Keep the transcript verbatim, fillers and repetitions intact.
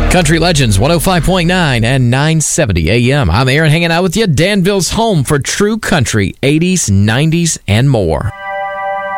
Country Legends, one oh five point nine and nine seventy A M. I'm Aaron hanging out with you. Danville's home for true country, eighties, nineties, and more.